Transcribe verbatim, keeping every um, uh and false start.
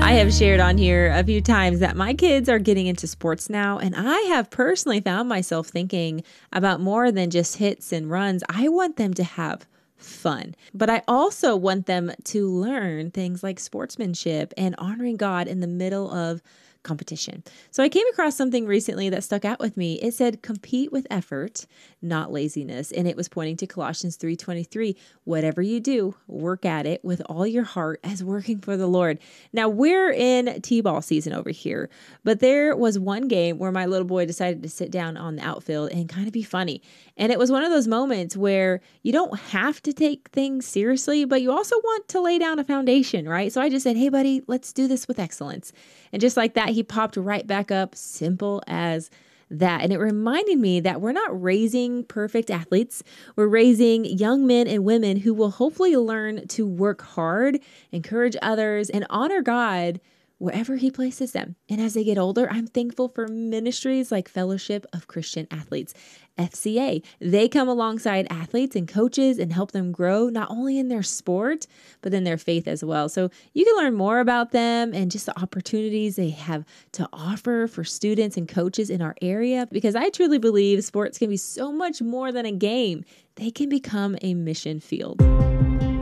I have shared on here a few times that my kids are getting into sports now, and I have personally found myself thinking about more than just hits and runs. I want them to have fun, but I also want them to learn things like sportsmanship and honoring God in the middle of competition. So I came across something recently that stuck out with me. It said, compete with effort, not laziness. And it was pointing to Colossians three twenty-three. Whatever you do, work at it with all your heart as working for the Lord. Now we're in T-ball season over here, but there was one game where my little boy decided to sit down on the outfield and kind of be funny. And it was one of those moments where you don't have to take things seriously, but you also want to lay down a foundation, right? So I just said, hey buddy, let's do this with excellence. And just like that, he popped right back up, simple as that. And it reminded me that we're not raising perfect athletes. We're raising young men and women who will hopefully learn to work hard, encourage others, and honor God wherever he places them. And as they get older, I'm thankful for ministries like Fellowship of Christian Athletes, F C A. They come alongside athletes and coaches and help them grow not only in their sport, but in their faith as well. So you can learn more about them and just the opportunities they have to offer for students and coaches in our area, because I truly believe sports can be so much more than a game. They can become a mission field.